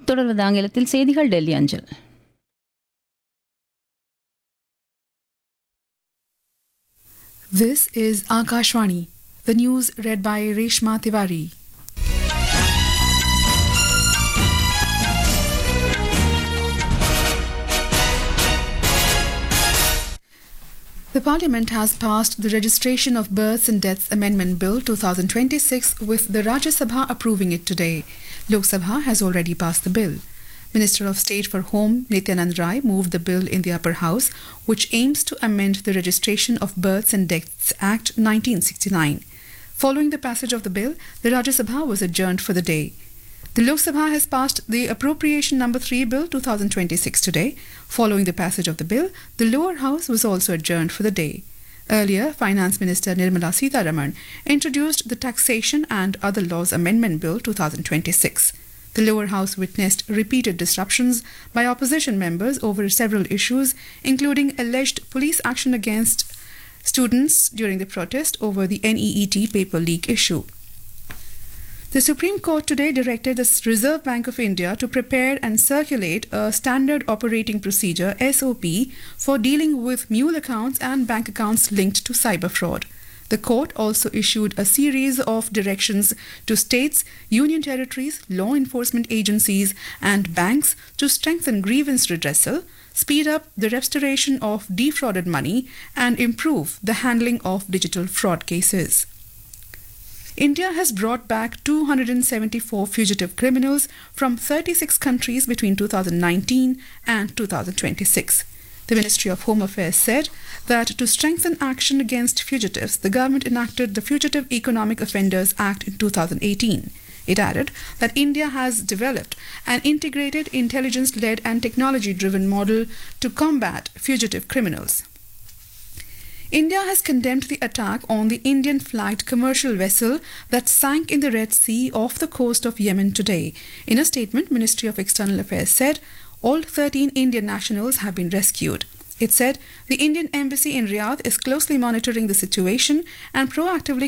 தொடர்வது ஆங்கிலத்தில் செய்திகள் டெல்லி அஞ்சல். This is Akashvani. The news read by Reshma Tiwari. The Parliament has passed the Registration of Births and Deaths Amendment Bill 2026 with the Rajya Sabha approving it today. Lok Sabha has already passed the bill. Minister of State for Home Nityanand Rai moved the bill in the upper house, which aims to amend the Registration of Births and Deaths Act 1969. Following the passage of the bill, the Rajya Sabha was adjourned for the day. The Lok Sabha has passed the Appropriation Number 3 Bill 2026 today. Following the passage of the bill, the lower house was also adjourned for the day. Earlier, Finance Minister Nirmala Sitharaman introduced the Taxation and Other Laws Amendment Bill 2026. The lower house witnessed repeated disruptions by opposition members over several issues, including alleged police action against students during the protest over the NEET paper leak issue. The Supreme Court today directed the Reserve Bank of India to prepare and circulate a Standard Operating Procedure (SOP) for dealing with mule accounts and bank accounts linked to cyber fraud. The court also issued a series of directions to states, union territories, law enforcement agencies, and banks to strengthen grievance redressal, speed up the restoration of defrauded money, and improve the handling of digital fraud cases. India has brought back 274 fugitive criminals from 36 countries between 2019 and 2026. The Ministry of Home Affairs said that to strengthen action against fugitives, the government enacted the Fugitive Economic Offenders Act in 2018. It added that India has developed an integrated intelligence-led and technology-driven model to combat fugitive criminals. India has condemned the attack on the Indian-flagged commercial vessel that sank in the Red Sea off the coast of Yemen today. In a statement, Ministry of External Affairs said all 13 Indian nationals have been rescued. It said the Indian embassy in Riyadh is closely monitoring the situation and proactively